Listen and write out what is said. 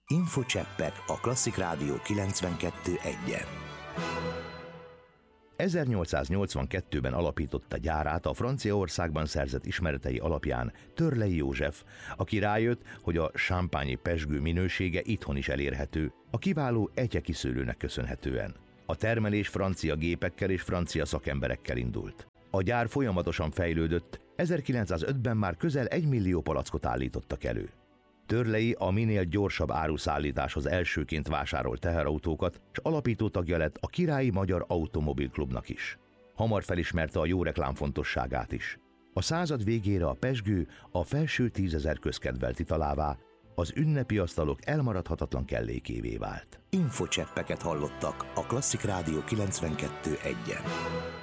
Infocseppek a Klasszik Rádió 92.1-en. 1882-ben alapította gyárát a Franciaországban szerzett ismeretei alapján Törley József, aki rájött, hogy a champagne-i pezsgő minősége itthon is elérhető, a kiváló etyekiszőlőnek köszönhetően. A termelés francia gépekkel és francia szakemberekkel indult. A gyár folyamatosan fejlődött, 1905-ben már közel 1 millió palackot állítottak elő. Törley a minél gyorsabb áruszállításhoz elsőként vásárolt teherautókat, és alapító tagja lett a Királyi Magyar Automobilklubnak is. Hamar felismerte a jó reklám fontosságát is. A század végére a pezsgő a felső 10 000 közkedvelt italává, az ünnepi asztalok elmaradhatatlan kellékévé vált. Infocseppeket hallottak a Klasszik Rádió 92.1-en.